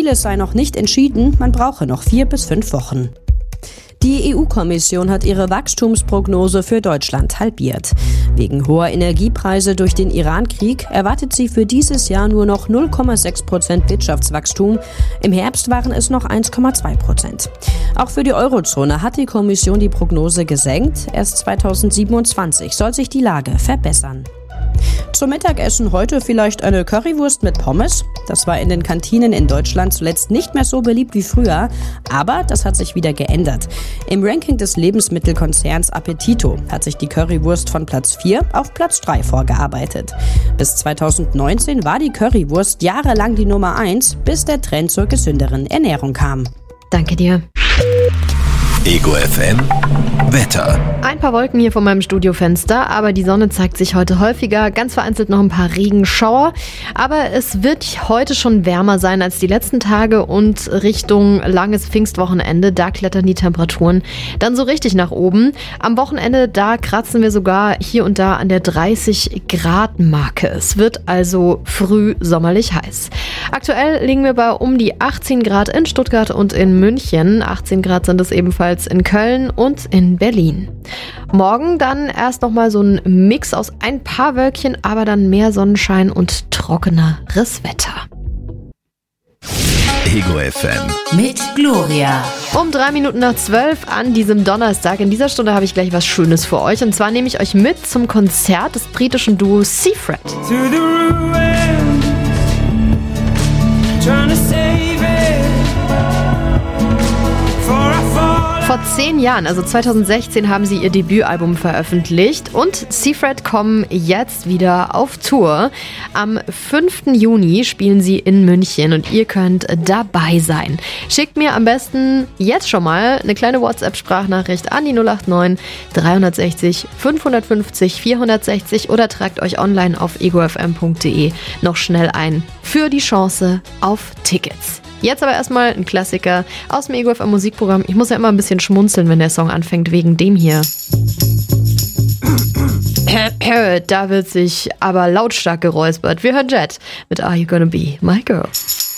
Vieles sei noch nicht entschieden, man brauche noch 4 bis 5 Wochen. Die EU-Kommission hat ihre Wachstumsprognose für Deutschland halbiert. Wegen hoher Energiepreise durch den Iran-Krieg erwartet sie für dieses Jahr nur noch 0,6% Wirtschaftswachstum. Im Herbst waren es noch 1,2%. Auch für die Eurozone hat die Kommission die Prognose gesenkt. Erst 2027 soll sich die Lage verbessern. Zum Mittagessen heute vielleicht eine Currywurst mit Pommes. Das war in den Kantinen in Deutschland zuletzt nicht mehr so beliebt wie früher, aber das hat sich wieder geändert. Im Ranking des Lebensmittelkonzerns Appetito hat sich die Currywurst von Platz 4 auf Platz 3 vorgearbeitet. Bis 2019 war die Currywurst jahrelang die Nummer 1, bis der Trend zur gesünderen Ernährung kam. Danke dir. Ego FM Wetter. Ein paar Wolken hier vor meinem Studiofenster, aber die Sonne zeigt sich heute häufiger, ganz vereinzelt noch ein paar Regenschauer. Aber es wird heute schon wärmer sein als die letzten Tage und Richtung langes Pfingstwochenende, da klettern die Temperaturen dann so richtig nach oben. Am Wochenende, da kratzen wir sogar hier und da an der 30-Grad-Marke. Es wird also früh sommerlich heiß. Aktuell liegen wir bei um die 18 Grad in Stuttgart und in München. 18 Grad sind es ebenfalls in Köln und in Berlin. Morgen dann erst nochmal so ein Mix aus ein paar Wölkchen, aber dann mehr Sonnenschein und trockeneres Wetter. Ego FM mit Gloria. Um 11:03 an diesem Donnerstag. In dieser Stunde habe ich gleich was Schönes für euch. Und zwar nehme ich euch mit zum Konzert des britischen Duos Seafret. Vor 10 Jahren, also 2016, haben sie ihr Debütalbum veröffentlicht und Seafret kommen jetzt wieder auf Tour. Am 5. Juni spielen sie in München und ihr könnt dabei sein. Schickt mir am besten jetzt schon mal eine kleine WhatsApp-Sprachnachricht an die 089 360 550 460 oder tragt euch online auf egofm.de noch schnell ein für die Chance auf Tickets. Jetzt aber erstmal ein Klassiker aus dem Ego FM Musikprogramm. Ich muss ja immer ein bisschen schmunzeln, wenn der Song anfängt, wegen dem hier. Da wird sich aber lautstark geräuspert. Wir hören Jet mit Are You Gonna Be My Girl?